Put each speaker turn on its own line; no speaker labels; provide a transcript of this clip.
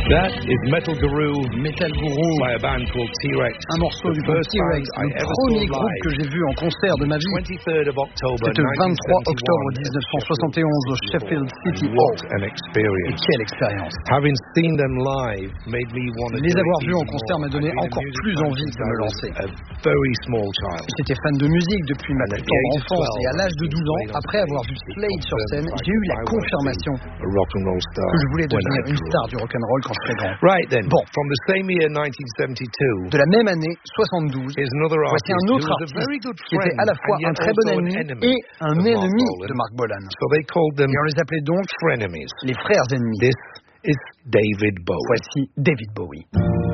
That is Metal Guru
Metal Guru
by a band called T-Rex.
Un morceau du groupe T-Rex, le premier groupe que j'ai vu en concert de ma vie. C'était le 23 octobre 1971 au Sheffield City Hall. Et quelle expérience! Les avoir vus en concert m'a donné encore plus envie de me lancer. J'étais fan de musique depuis ma plus tendre enfance et à l'âge de 12 ans, après avoir vu Slade sur scène, j'ai eu la confirmation que je voulais devenir une star du rock'n'roll quand je serais grand. Bon, de la même année, 72, voici un autre artiste qui était à la fois un très bon ami et un ennemi de Marc Bolan. Et on les appelait donc les frères ennemis.
David Bowie.
Voici David Bowie.